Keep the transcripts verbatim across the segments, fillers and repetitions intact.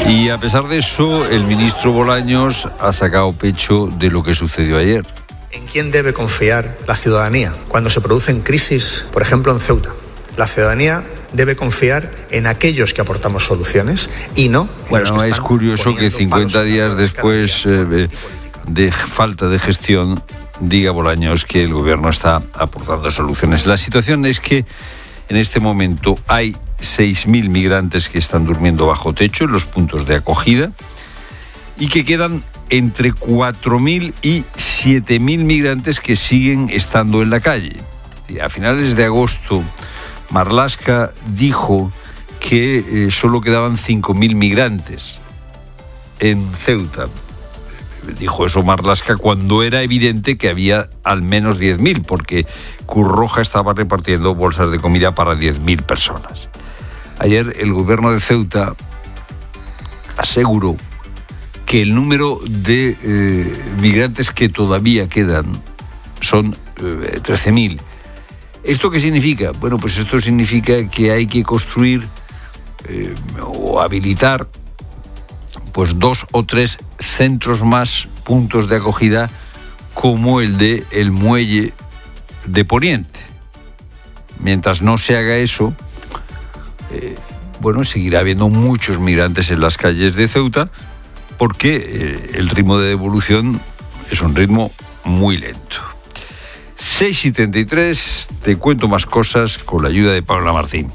Y a pesar de eso, el ministro Bolaños ha sacado pecho de lo que sucedió ayer. ¿En quién debe confiar la ciudadanía cuando se producen crisis, por ejemplo, en Ceuta? La ciudadanía debe confiar en aquellos que aportamos soluciones y no en bueno, los que están es curioso que cincuenta días después eh, de falta de gestión diga Bolaños que el gobierno está aportando soluciones. La situación es que en este momento hay seis mil migrantes que están durmiendo bajo techo en los puntos de acogida y que quedan entre cuatro mil y siete mil migrantes que siguen estando en la calle. Y a finales de agosto, Marlaska dijo que eh, solo quedaban cinco mil migrantes en Ceuta. Dijo eso Marlaska cuando era evidente que había al menos diez mil, porque Cruz Roja estaba repartiendo bolsas de comida para diez mil personas. Ayer el gobierno de Ceuta aseguró que el número de eh, migrantes que todavía quedan son eh, trece mil. ¿Esto qué significa? Bueno, pues esto significa que hay que construir eh, o habilitar pues dos o tres centros más, puntos de acogida, como el de el Muelle de Poniente. Mientras no se haga eso, eh, bueno, seguirá habiendo muchos migrantes en las calles de Ceuta, porque eh, el ritmo de devolución es un ritmo muy lento. seis y treinta y tres, te cuento más cosas con la ayuda de Paula Martín.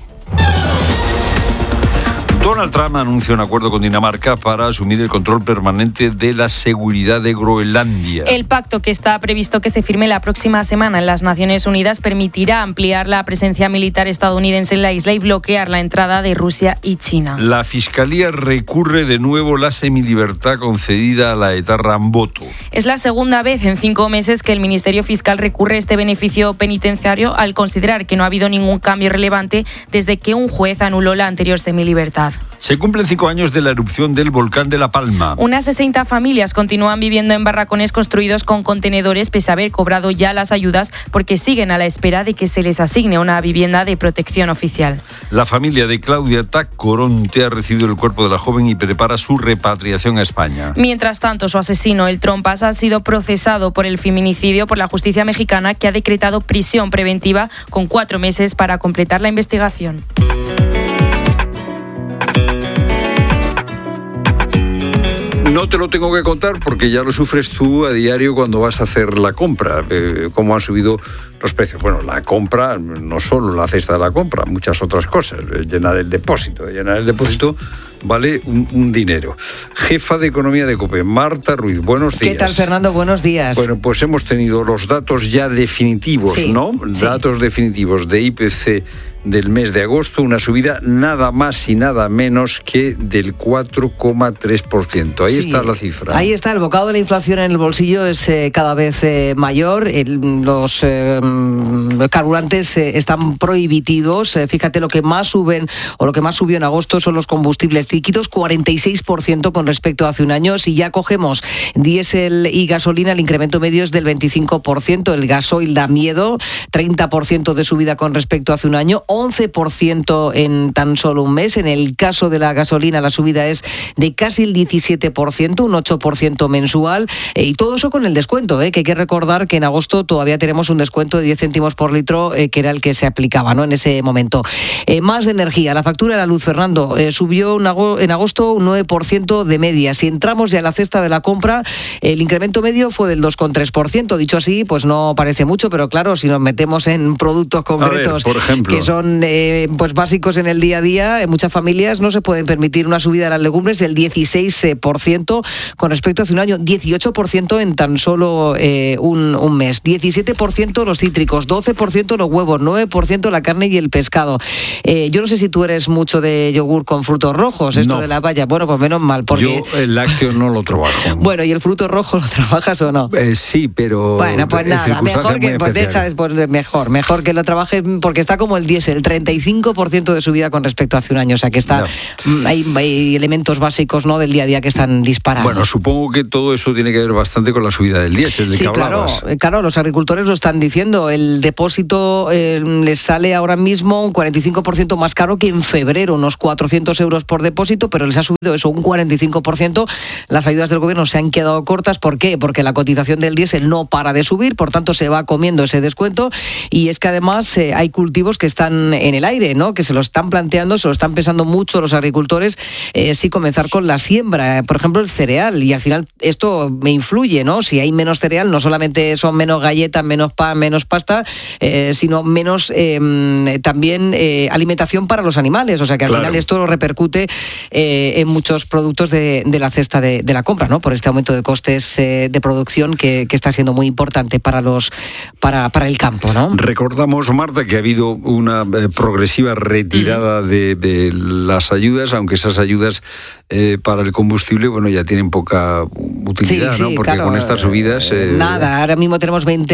Donald Trump anuncia un acuerdo con Dinamarca para asumir el control permanente de la seguridad de Groenlandia. El pacto, que está previsto que se firme la próxima semana en las Naciones Unidas, permitirá ampliar la presencia militar estadounidense en la isla y bloquear la entrada de Rusia y China. La Fiscalía recurre de nuevo la semilibertad concedida a la etarra Amboto. Es la segunda vez en cinco meses que el Ministerio Fiscal recurre este beneficio penitenciario al considerar que no ha habido ningún cambio relevante desde que un juez anuló la anterior semilibertad. Se cumplen cinco años de la erupción del volcán de La Palma. Unas sesenta familias continúan viviendo en barracones construidos con contenedores pese a haber cobrado ya las ayudas, porque siguen a la espera de que se les asigne una vivienda de protección oficial. La familia de Claudia Tacoronte ha recibido el cuerpo de la joven y prepara su repatriación a España. Mientras tanto, su asesino, el Trompas, ha sido procesado por el feminicidio por la justicia mexicana, que ha decretado prisión preventiva con cuatro meses para completar la investigación. No te lo tengo que contar porque ya lo sufres tú a diario cuando vas a hacer la compra, eh, cómo han subido los precios. Bueno, la compra, no solo la cesta de la compra, muchas otras cosas. Eh, llenar el depósito, llenar el depósito vale un, un dinero. Jefa de Economía de COPE, Marta Ruiz, buenos días. ¿Qué tal, Fernando? Buenos días. Bueno, pues hemos tenido los datos ya definitivos, sí, ¿no? Sí. Datos definitivos de I P C del mes de agosto, una subida nada más y nada menos que del cuatro coma tres por ciento. Ahí sí, está la cifra. Ahí está, el bocado de la inflación en el bolsillo es eh, cada vez eh, mayor. El, los eh, carburantes eh, están prohibidos. Eh, fíjate, lo que más suben o lo que más subió en agosto son los combustibles líquidos, cuarenta y seis por ciento con respecto a hace un año. Si ya cogemos diésel y gasolina, el incremento medio es del veinticinco por ciento. El gasoil da miedo, treinta por ciento de subida con respecto a hace un año, once por ciento en tan solo un mes. En el caso de la gasolina, la subida es de casi el diecisiete por ciento, un ocho por ciento mensual, eh, y todo eso con el descuento, eh, que hay que recordar que en agosto todavía tenemos un descuento de diez céntimos por litro, eh, que era el que se aplicaba, ¿no?, en ese momento. Eh, más de energía, la factura de la luz, Fernando, eh, subió un ago- en agosto un nueve por ciento de media. Si entramos ya en la cesta de la compra, el incremento medio fue del dos coma tres por ciento. Dicho así, pues no parece mucho, pero claro, si nos metemos en productos concretos, a ver, por ejemplo, que son eh, pues básicos en el día a día, en muchas familias no se pueden permitir una subida de las legumbres del dieciséis por ciento con respecto a hace un año, dieciocho por ciento en tan solo eh, un, un mes, diecisiete por ciento los cítricos, doce por ciento los huevos, nueve por ciento la carne y el pescado. Eh, yo no sé si tú eres mucho de yogur con frutos rojos, esto no. de la valla. Bueno, pues menos mal, porque... Yo el lácteo no lo trabajo. Bueno, ¿y el fruto rojo lo trabajas o no? Eh, sí, pero... Bueno, pues nada, mejor que, pues deja, pues mejor, mejor que lo trabajes, porque está como el diésel diésel, treinta y cinco por ciento de subida con respecto a hace un año. O sea que está, hay, hay elementos básicos, ¿no?, del día a día que están disparados. Bueno, supongo que todo eso tiene que ver bastante con la subida del diésel, de sí, que claro, hablabas. claro, los agricultores lo están diciendo. El depósito eh, les sale ahora mismo un cuarenta y cinco por ciento más caro que en febrero, unos cuatrocientos euros por depósito, pero les ha subido eso un cuarenta y cinco por ciento. Las ayudas del gobierno se han quedado cortas. ¿Por qué? Porque la cotización del diésel no para de subir, por tanto se va comiendo ese descuento, y es que además eh, hay cultivos que están en el aire, ¿no?, que se lo están planteando, se lo están pensando mucho los agricultores, eh, si comenzar con la siembra, por ejemplo el cereal, y al final esto me influye, ¿no? Si hay menos cereal, no solamente son menos galletas, menos pan, menos pasta, eh, sino menos eh, también eh, alimentación para los animales, o sea que al claro. final esto repercute eh, en muchos productos de, de la cesta de, de la compra, ¿no?, por este aumento de costes eh, de producción que, que está siendo muy importante para los para, para el campo, ¿no? Recordamos, Marta, que ha habido una eh, progresiva retirada mm. de, de las ayudas, aunque esas ayudas eh, para el combustible, bueno, ya tienen poca utilidad, sí, ¿no? Sí, porque claro, con estas subidas... Eh, nada, ahora mismo tenemos veinte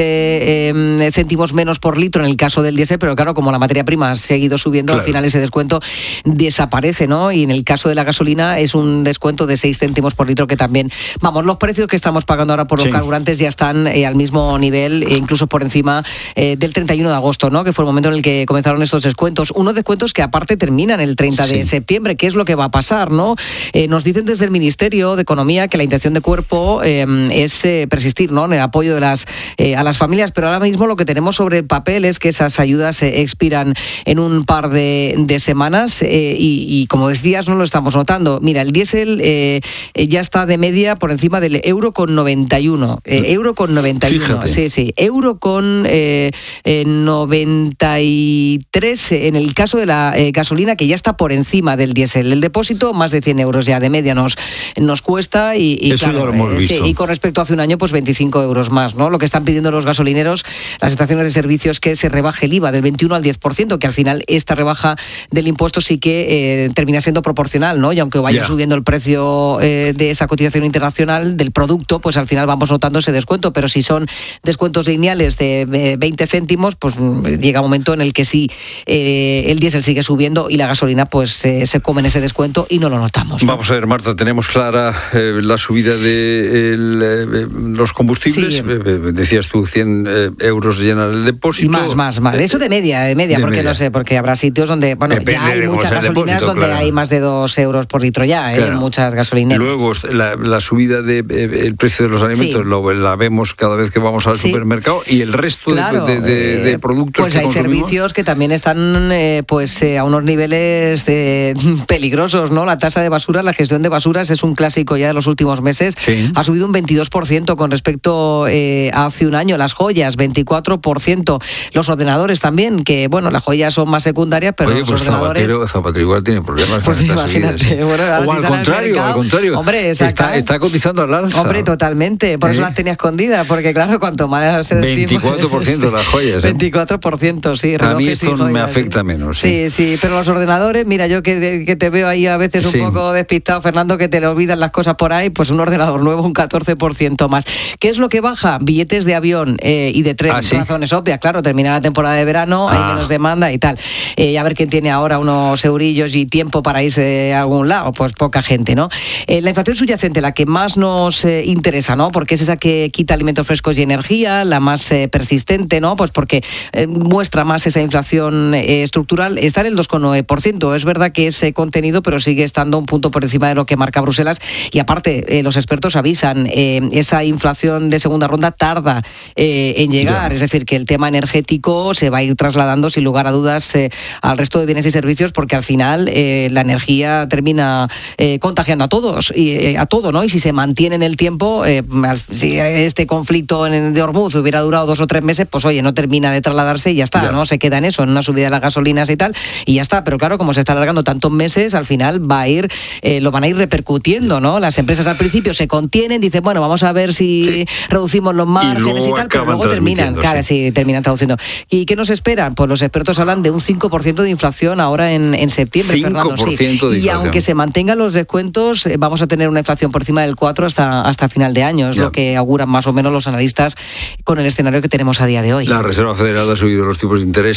eh, céntimos menos por litro en el caso del diésel, pero claro, como la materia prima ha seguido subiendo, claro, al final ese descuento desaparece, ¿no? Y en el caso de la gasolina es un descuento de seis céntimos por litro que también... Vamos, los precios que estamos pagando ahora por los sí. carburantes ya están eh, al mismo nivel, e incluso por encima eh, del treinta y uno de agosto, ¿no?, que fue el momento en el que comenzaron estos descuentos. Unos descuentos que aparte terminan el treinta sí. de septiembre. ¿Qué es lo que va a pasar, no? Eh, nos dicen desde el Ministerio de Economía que la intención de Cuerpo eh, es eh, persistir, ¿no?, en el apoyo de las eh, a las familias, pero ahora mismo lo que tenemos sobre el papel es que esas ayudas eh, expiran en un par de, de semanas eh, y, y como decías, no lo estamos notando. Mira, el diésel eh, ya está de media por encima del euro con noventa y uno. Eh, euro con noventa y uno. Fíjate. Sí, sí. Euro con eh, eh, noventa y tres en el caso de la eh, gasolina, que ya está por encima del diésel. El depósito, más de cien euros ya de media nos, nos cuesta y, y eso claro, ya lo hemos eh, visto. Sí, y con respecto a hace un año, pues veinticinco euros más, ¿no? Lo que están pidiendo los gasolineros, las estaciones de servicio, es que se rebaje el I V A del veintiuno al diez por ciento, que al final esta rebaja del impuesto sí que eh, termina siendo proporcional, ¿no? Y aunque vaya yeah. subiendo el precio eh, de esa cotización internacional del producto, pues al final vamos notando ese descuento, pero si son descuentos lineales de veinte céntimos, pues llega un momento en el que sí eh, el diésel sigue subiendo y la gasolina pues eh, se come en ese descuento y no lo notamos, ¿no? Vamos a ver, Marta, tenemos clara eh, la subida de el, eh, los combustibles, sí. eh, decías tú cien eh, euros llenan el depósito. Y más, más, más. Eso de media, de media, de porque media. No sé, porque habrá sitios donde, bueno, Depende ya hay muchas gasolinas depósito, donde claro. hay más de dos euros por litro ya, claro. eh, muchas gasolineras. Luego la, la subida del de, eh, precio de los alimentos sí. lo, la vemos cada vez que vamos al sí. supermercado, y el resto claro, de, de, de, de productos pues que hay consumimos. Servicios que también están eh, pues eh, a unos niveles eh, peligrosos, ¿no? La tasa de basura, la gestión de basuras es un clásico ya de los últimos meses, sí. ha subido un veintidós por ciento con respecto eh, a hace un año. Las joyas, veinticuatro por ciento. Los ordenadores también, que bueno, las joyas son más secundarias, pero Oye, los pues ordenadores... Zapatero, Zapatero igual tiene problemas pues con estas imagínate, subidas. Bueno, o si al contrario, mercado, al contrario. Hombre, está, está cotizando al alza. Hombre, totalmente. Por ¿Eh? eso las tenía escondidas, porque claro, cuanto más el veinticuatro por ciento tipo, las joyas. ¿eh? veinticuatro por ciento, sí. A mí esto joyas, me afecta sí. menos. Sí. sí, sí, pero los ordenadores, mira, yo que, que te veo ahí a veces un sí. poco despistado, Fernando, que te le olvidan las cosas por ahí, pues un ordenador nuevo un catorce por ciento más. ¿Qué es lo que baja? Billetes de avión eh, y de tren, ¿Ah, sí? razones obvias, claro, termina la temporada de verano, ah. hay menos demanda y tal. Eh, a ver quién tiene ahora unos eurillos y tiempo para irse a algún lado, pues poca gente, ¿no? Eh, la inflación subyacente, la que más nos eh, interesa, ¿no? Porque es esa que quita alimentos frescos y energía, la más eh, persistente, ¿no? Pues porque eh, muestra más esa inflación eh, estructural, está en el dos coma nueve por ciento. Es verdad que es eh, contenido, pero sigue estando un punto por encima de lo que marca Bruselas. Y aparte, eh, los expertos avisan, eh, esa inflación de segunda ronda tarda eh, en llegar. Ya. Es decir, que el tema energético se va a ir trasladando sin lugar a dudas eh, al resto de bienes y servicios, porque al final eh, la energía termina eh, contagiando a todos, y eh, a todo, ¿no? Y si se mantiene en el tiempo, eh, si este conflicto en, de Hormuz hubiera durado dos o tres meses, pues oye, no termina de trasladarse y ya está, ya. ¿no? Se queda en eso, en una subida de las gasolinas y tal, y ya está. Pero claro, como se está alargando tantos meses, al final va a ir, eh, lo van a ir repercutiendo, ¿no? Las empresas al principio se contienen, dicen, bueno, vamos a ver si sí. reducimos los márgenes y, y tal, pero luego terminan, claro, sí, terminan traduciendo. ¿Y qué nos esperan? Pues los expertos hablan de un cinco por ciento de inflación ahora en, en septiembre, Fernando. Sí. Y aunque se mantengan los descuentos, eh, vamos a tener una inflación por encima del cuatro hasta, hasta final de año, es ya. lo que auguran más o menos los analistas con el escenario que tenemos a día de hoy. La Reserva Federal ha subido los tipos de interés. Eso Esto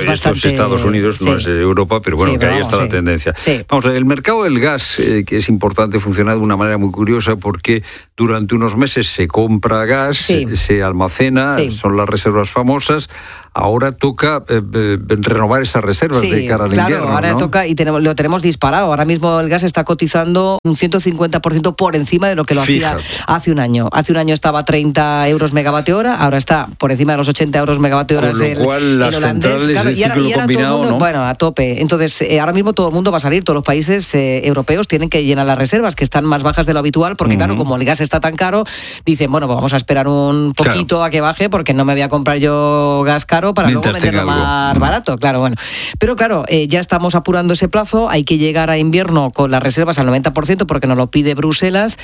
es bastante... Esto es Estados Unidos, sí. no es Europa, pero bueno, sí, que ahí vamos, está sí. la tendencia. Sí. Vamos, el mercado del gas, eh, que es importante, funciona de una manera muy curiosa porque durante unos meses se compra gas, sí. se almacena, sí. son las reservas famosas. Ahora toca eh, eh, renovar esas reservas sí, de cara al claro, invierno, ahora ¿no? toca y tenemos, lo tenemos disparado. Ahora mismo el gas está cotizando un ciento cincuenta por ciento por encima de lo que lo Fíjate. hacía hace un año. Hace un año estaba a treinta euros megavatio hora, ahora está por encima de los ochenta euros megavatio hora. Con lo el, cual las el holandés, centrales claro, de y ahora, ciclo y ahora combinado, todo el mundo, ¿no? Bueno, a tope. Entonces, eh, ahora mismo todo el mundo va a salir, todos los países eh, europeos tienen que llenar las reservas, que están más bajas de lo habitual, porque uh-huh. claro, como el gas está tan caro, dicen, bueno, pues vamos a esperar un poquito claro. a que baje, porque no me voy a comprar yo gas caro para Mientras luego venderlo más barato, claro, bueno. Pero claro, eh, ya estamos apurando ese plazo, hay que llegar a invierno con las reservas al noventa por ciento porque nos lo pide Bruselas.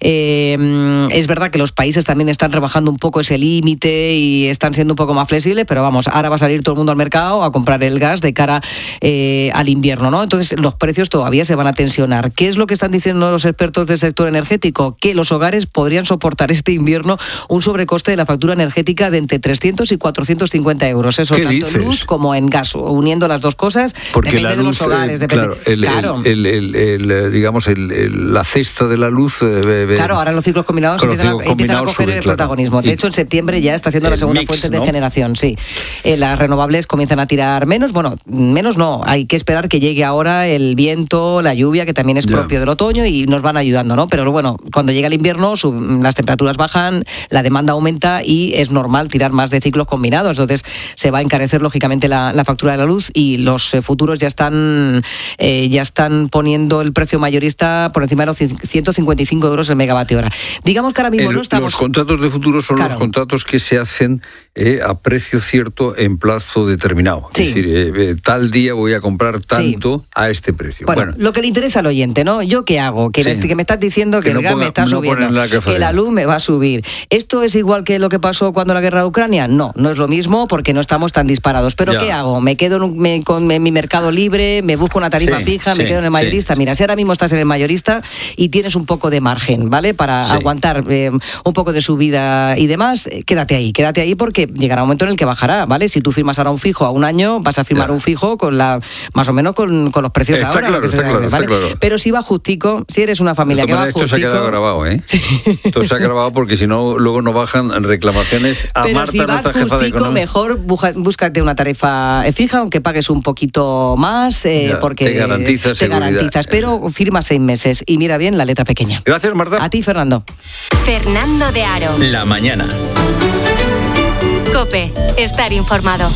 Eh, es verdad que los países también están rebajando un poco ese límite y están siendo un poco más flexibles, pero vamos, ahora va a salir todo el mundo al mercado a comprar el gas de cara eh, al invierno, ¿no? Entonces los precios todavía se van a tensionar. ¿Qué es lo que están diciendo los expertos del sector energético? Que los hogares podrían soportar este invierno un sobrecoste de la factura energética de entre trescientos y cuatrocientos cincuenta euros. Eso tanto dices? en luz como en gas, uniendo las dos cosas. Porque depende la de luz, los hogares, eh, depende. Claro, el, claro. El, el, el, el, digamos, el, el, la cesta de la luz. Eh, claro, ahora los ciclos combinados empiezan, ciclos a, empiezan a coger suben, el claro. protagonismo. De y hecho, en septiembre ya está siendo la segunda mix, fuente de ¿no? generación, sí. Eh, las renovables comienzan a tirar menos, bueno, menos no, hay que esperar que llegue ahora el viento, la lluvia, que también es propio ya. del otoño y nos van ayudando, ¿no? Pero bueno, cuando llega el invierno, sub, las temperaturas bajan, la demanda aumenta y es normal tirar más de ciclos combinados. Entonces, se va a encarecer lógicamente la, la factura de la luz y los eh, futuros ya están eh, ya están poniendo el precio mayorista por encima de los ciento cincuenta y cinco euros el megavatio hora. Digamos que ahora mismo el, no estamos... Los contratos de futuro son claro. los contratos que se hacen eh, a precio cierto en plazo determinado. Sí. Es decir, eh, eh, tal día voy a comprar tanto sí. a este precio. Bueno, bueno, lo que le interesa al oyente, ¿no? ¿Yo qué hago? Que, sí. me, que me estás diciendo que, que el no gas ponga, me está no subiendo, la que la luz me va a subir. ¿Esto es igual que lo que pasó cuando la guerra de Ucrania? No, no es lo mismo porque no estamos tan disparados. ¿Pero ya. qué hago? ¿Me quedo en, un, me, con, en mi mercado libre? ¿Me busco una tarifa sí, fija? ¿Me sí, quedo en el mayorista? Sí. Mira, si ahora mismo estás en el mayorista y tienes un poco de margen, ¿vale? Para sí. aguantar eh, un poco de subida y demás, eh, quédate ahí, quédate ahí porque llegará un momento en el que bajará, ¿vale? Si tú firmas ahora un fijo a un año, vas a firmar ya. un fijo con la más o menos con, con los precios está ahora. Claro, que está, se claro, ¿vale? está claro. Pero si va justico, si eres una familia que va esto justico... Esto se ha quedado grabado, ¿eh? Sí. Esto se ha grabado porque si no, luego no bajan reclamaciones a Pero Marta, si vas nuestra jefa de economía. Mejor búscate una tarifa fija, aunque pagues un poquito más, eh, ya, porque te garantizas te garantizas, pero firma seis meses y mira bien la letra pequeña. Gracias, Marta. A ti, Fernando. Fernando de Aro. La mañana. COPE. Estar informado.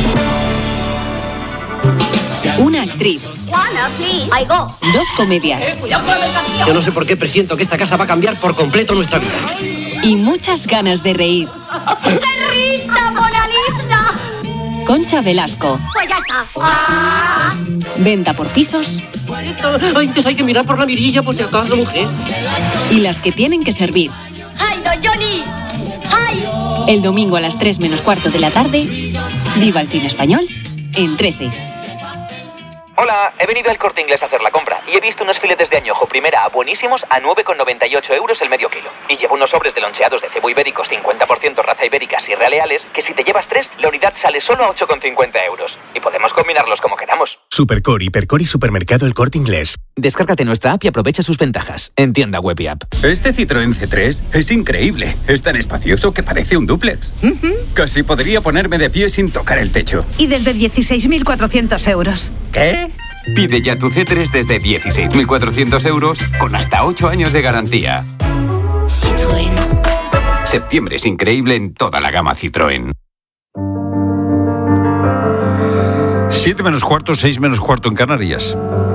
Una actriz. Dos comedias. Yo no sé por qué presiento que esta casa va a cambiar por completo nuestra vida. Y muchas ganas de reír. ¡Qué risa, Mona Lisa! Concha Velasco. Pues ya está. Ah. Venta por pisos. Antes hay que mirar por la mirilla por si acaso, mujer. Y las que tienen que servir. ¡Ay, don Johnny! ¡Ay! El domingo a las tres menos cuarto de la tarde. Viva el cine español en trece. Hola, he venido al Corte Inglés a hacer la compra y he visto unos filetes de añojo primera A buenísimos a nueve con noventa y ocho euros el medio kilo. Y llevo unos sobres de loncheados de cebo ibéricos cincuenta por ciento raza ibérica Sierra Leales que si te llevas tres, la unidad sale solo a ocho con cincuenta euros. Y podemos combinarlos como queramos. Supercore, Hipercore y Supermercado El Corte Inglés. Descárgate nuestra app y aprovecha sus ventajas. En tienda web y app. Este Citroën C tres es increíble. Es tan espacioso que parece un dúplex. Uh-huh. Casi podría ponerme de pie sin tocar el techo. Y desde dieciséis mil cuatrocientos euros. ¿Qué? Pide ya tu C tres desde dieciséis mil cuatrocientos euros con hasta ocho años de garantía. Citroën. Septiembre es increíble en toda la gama Citroën. Siete menos cuarto, seis menos cuarto en Canarias.